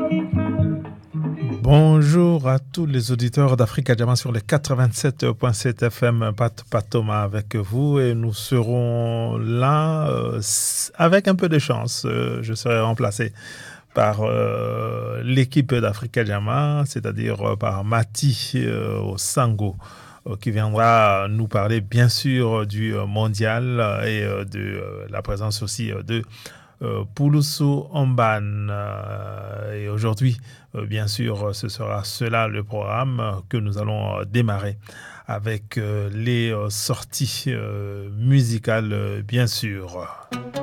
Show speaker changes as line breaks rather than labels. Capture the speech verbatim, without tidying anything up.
Bonjour à tous les auditeurs d'Africa Jama sur les quatre-vingt-sept virgule sept F M. Pat, Pat Thomas avec vous et nous serons là euh, avec un peu de chance. Euh, je serai remplacé par euh, l'équipe d'Africa Jama, c'est-à-dire euh, par Mati euh, Osango, euh, qui viendra nous parler bien sûr du euh, mondial et euh, de euh, la présence aussi euh, de euh, Pouloussou Omban. Euh, et aujourd'hui, euh, bien sûr, ce sera cela le programme euh, que nous allons euh, démarrer avec euh, les euh, sorties euh, musicales, euh, bien sûr.